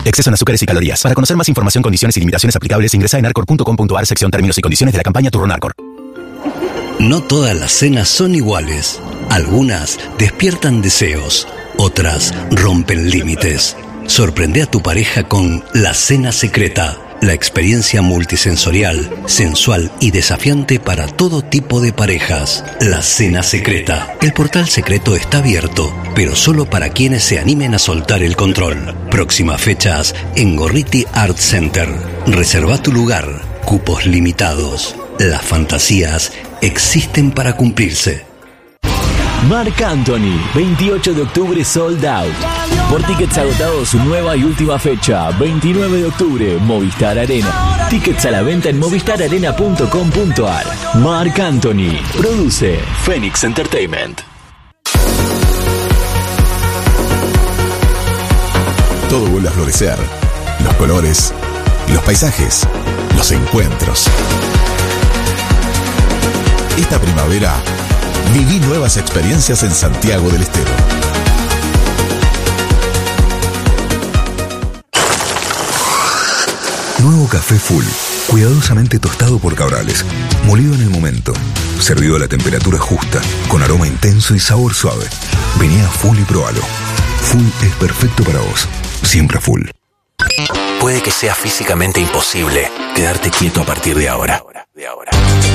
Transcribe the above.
Exceso en azúcares y calorías. Para conocer más información, condiciones y limitaciones aplicables, ingresa en arcor.com.ar, sección términos y condiciones de la campaña Turrón Arcor. No todas las cenas son iguales. Algunas despiertan deseos, otras rompen límites. Sorprende a tu pareja con La Cena Secreta, la experiencia multisensorial, sensual y desafiante para todo tipo de parejas. La Cena Secreta. El portal secreto está abierto, pero solo para quienes se animen a soltar el control. Próximas fechas en Gorriti Art Center. Reserva tu lugar. Cupos limitados. Las fantasías existen para cumplirse. Marc Anthony, 28 de octubre sold out. Por tickets agotados, su nueva y última fecha, 29 de octubre, Movistar Arena. Tickets a la venta en movistararena.com.ar. Marc Anthony, produce Phoenix Entertainment. Todo vuelve a florecer. Los colores, los paisajes, los encuentros. Esta primavera viví nuevas experiencias en Santiago del Estero. Nuevo café Full, cuidadosamente tostado por Cabrales, molido en el momento, servido a la temperatura justa, con aroma intenso y sabor suave. Vení a Full y probalo. Full es perfecto para vos, siempre Full. Puede que sea físicamente imposible quedarte quieto a partir de ahora.